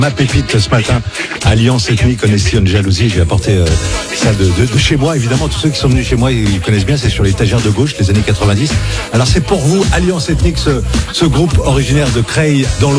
Ma pépite ce matin, Alliance Ethnique, Honesty and Jalousie. J'ai apporté ça de chez moi. Évidemment, tous ceux qui sont venus chez moi, ils connaissent bien. C'est sur l'étagère de gauche, les années 90. Alors c'est pour vous, Alliance Ethnique, ce groupe originaire de Creil dans l'eau.